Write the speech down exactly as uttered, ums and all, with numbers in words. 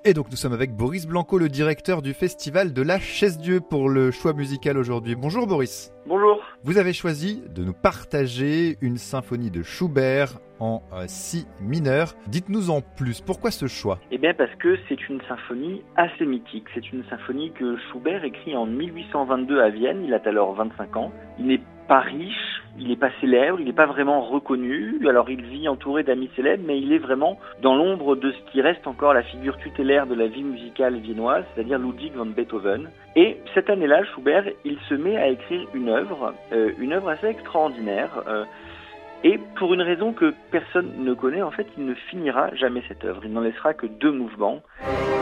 Et donc nous sommes avec Boris Blanco, le directeur du festival de la Chaise-Dieu pour le choix musical aujourd'hui. Bonjour Boris. Bonjour. Vous avez choisi de nous partager une symphonie de Schubert en euh, si mineur. Dites-nous en plus, pourquoi ce choix ? Eh bien parce que c'est une symphonie assez mythique. C'est une symphonie que Schubert écrit en mille huit cent vingt-deux à Vienne. Il a alors vingt-cinq ans. Il n'est pas riche, il n'est pas célèbre, il n'est pas vraiment reconnu. Alors il vit entouré d'amis célèbres, mais il est vraiment dans l'ombre de ce qui reste encore la figure tutélaire de la vie musicale viennoise, c'est-à-dire Ludwig van Beethoven. Et cette année-là, Schubert, il se met à écrire une œuvre, euh, une œuvre assez extraordinaire. Euh, et pour une raison que personne ne connaît, en fait, il ne finira jamais cette œuvre. Il n'en laissera que deux mouvements.